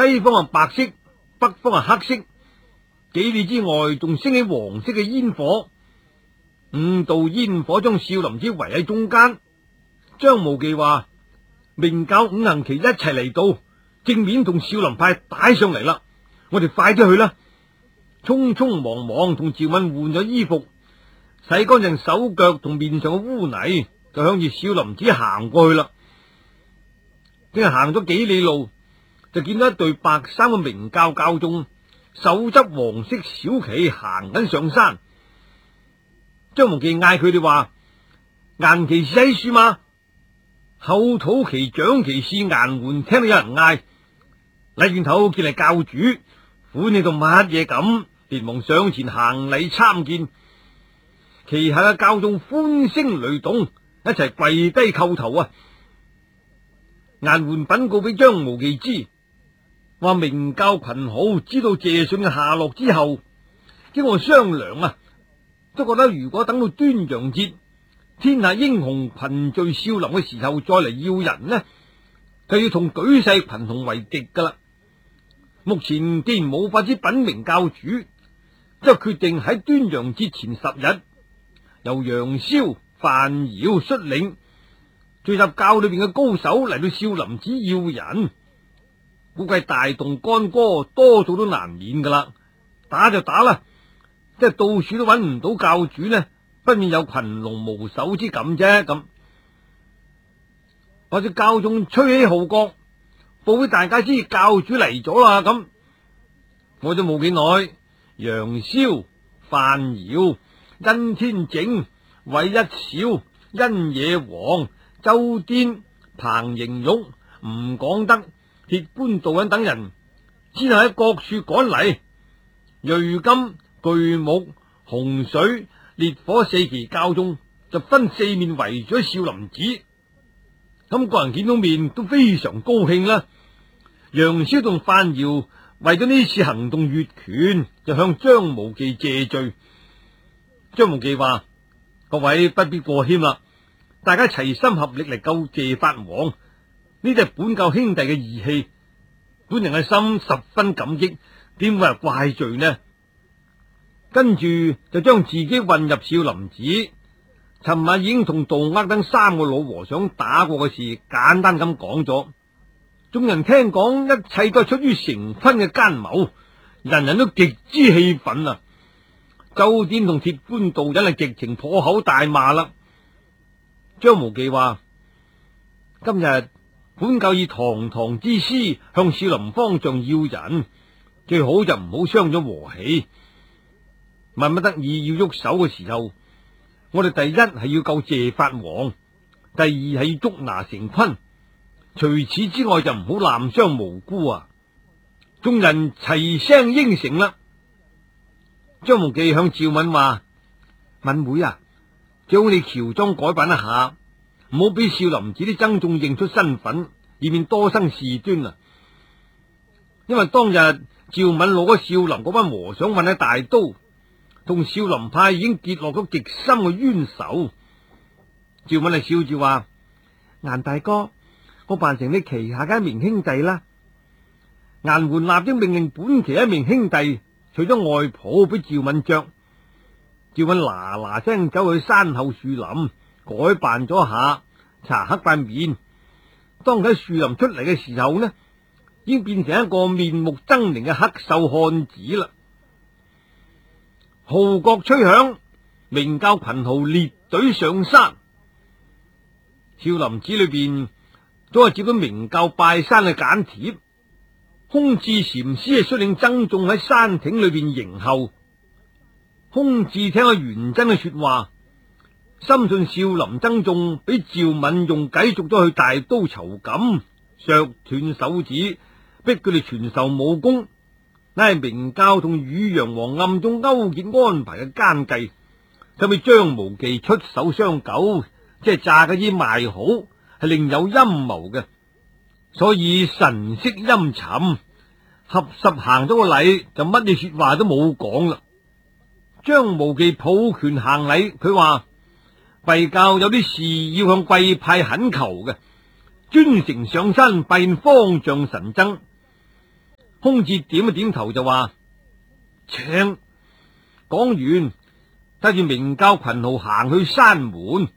西方係白色，北方係黑色，幾里之外仲升起黃色嘅煙火。5道煙火將少林寺圍喺中間。張無忌話：明教五行旗一齊嚟到，正面同少林派打上嚟啦，我哋快啲去啦！匆匆忙忙同趙敏換咗衣服，洗乾淨手腳同面上嘅污泥，就向住少林寺行過去啦。正係行咗幾里路，就見到一隊白衫嘅明教教眾，手執黃色小旗行緊上山。張無忌嗌佢哋話：顏旗是喺樹嘛？後土旗掌旗是顏緩，聽到有人嗌，禮轉頭見係教主，歡喜到乜嘢咁，連忙上前行禮參見。旗下嘅教眾歡聲雷動，一齊跪低叩頭啊！顏緩稟告俾張無忌知，話明教群豪知道謝遜嘅下落之後，經過商量啊，都覺得如果等到端陽節，天下英雄群聚少林嘅時候再嚟要人呢，就要同舉世群雄為敵噶啦。目前既然冇法子稟明教主，就決定喺端陽節前10日，由楊逍、范瑤率領，聚集教裏邊嘅高手嚟到少林寺要人。估計大動干戈，多數都難免噶啦。打就打啦，即係到處都揾唔到教主呢，不免有群龍無首之感啫。咁或者教眾吹起號角，報俾大家知教主嚟咗啦。咁我咗冇幾耐，楊逍、范瑤、殷天淨、韋一少、殷野王、周顛、彭瑩玉、吳廣德、鐵觀道人等人，先係喺各處趕嚟。瑞金、巨木、洪水、烈火4旗教眾就分4面圍咗少林寺。咁個人見到面都非常高興啦。楊逍同范瑤為咗呢次行動越權，就向張無忌謝罪。張無忌話：各位不必過謙啦，大家齊心合力嚟救謝法王，呢啲係本教兄弟嘅義氣，本人嘅心十分感激，點會係怪罪呢？跟住就將自己混入少林寺，尋晚已經同杜厄等3個老和尚打過嘅事簡單咁講咗。眾人聽講一切都係出於成昆嘅奸謀，人人都極之氣憤啊！周顛同鐵觀道人係極情破口大罵啦。張無忌話：今日本教以堂堂之師向少林方丈要人，最好就唔好傷咗和氣。萬不得已要喐手嘅時候，我哋第一係要救謝法王，第二係要捉拿成昆。除此之外就唔好濫傷無辜啊！眾人齊聲應承啦。張無忌向趙敏話：敏妹啊，最好你喬裝改扮一下，唔好俾少林寺啲僧眾認出身份，以免多生事端啊！因為當日趙敏攞咗少林嗰班和尚混喺大都，同少林派已經結落咗極深嘅冤仇。趙敏係笑住話：顏大哥，我扮成你旗下嘅一名兄弟啦。顏緩立即命令本旗一名兄弟取咗外袍俾趙敏着。趙敏嗱嗱聲走去山後樹林改扮咗下，搽黑塊面。當佢喺樹林出嚟嘅時候呢，已經變成一個面目猙獰嘅黑瘦漢子啦。號角吹響，明教群豪列隊上山。少林寺裏邊都係接到明教拜山嘅簡帖，空智禪師係率領僧眾喺山亭裏邊迎候。空智聽阿元真嘅說話，深信少林僧眾俾趙敏用計捉咗去大都囚禁，削斷手指，逼佢哋傳授武功，乃係明教同汝陽王暗中勾結安排嘅奸計，就俾張無忌出手相救，即係詐嗰啲賣好，係另有陰謀嘅，所以神色陰沉，合十行咗個禮，就乜嘢說話都冇講啦。張無忌抱拳行禮，佢話：貴教有啲事要向貴派懇求嘅，專程上山拜見方丈神僧。 空智點一點頭就話：請。講完，睇住明教群豪行去山門。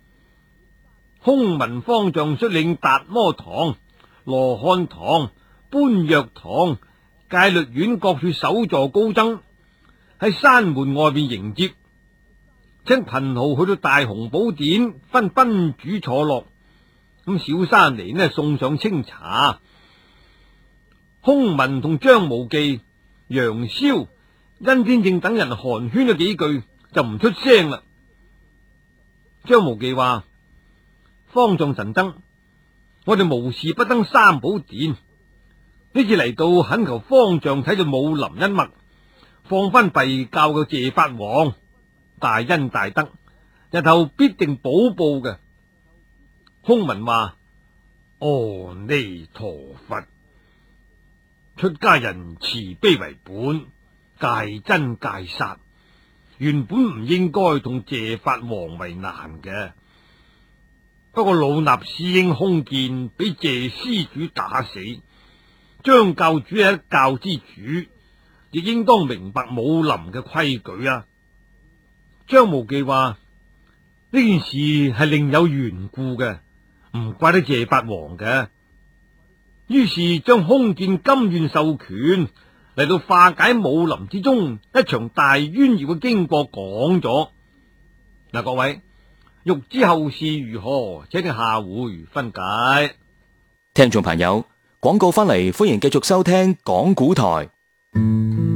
空文方丈率領達摩堂、羅漢堂、般若堂、戒律院各處首座高僧喺山門外邊迎接，請群豪去到大雄寶殿分賓主坐落。咁小山尼呢送上清茶。空文同張無忌、楊逍、殷天正等人寒暄咗幾句，就唔出聲啦。張無忌話：方丈神僧，我哋無事不登三寶殿，呢次嚟到懇求方丈睇住武林一脈，放翻敝教嘅謝法王，大恩大德，日後必定補報嘅。空文話：阿彌陀佛，出家人慈悲為本，戒真戒殺，原本唔應該同謝法王為難嘅。不過老衲師兄空見俾謝施主打死，張教主係一教之主，亦應當明白武林嘅規矩啊。張無忌話：呢件事係另有緣故嘅，唔怪得謝法王嘅。於是將空見甘願授權嚟到化解武林之中一場大冤孽嘅經過講咗。嗱，各位欲知後事如何，請聽下回分解。 聽眾朋友，廣告翻嚟，歡迎繼續收聽講古台。